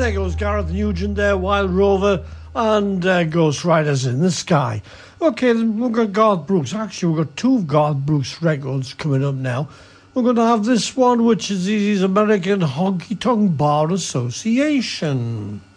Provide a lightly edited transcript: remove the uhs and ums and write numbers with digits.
there goes Gareth Nugent there, Wild Rover, and Ghost Riders in the Sky. Okay, then we've got Garth Brooks. Actually, we've got two of Garth Brooks records coming up now. We're going to have this one, which is his American Honky Tonk Bar Association.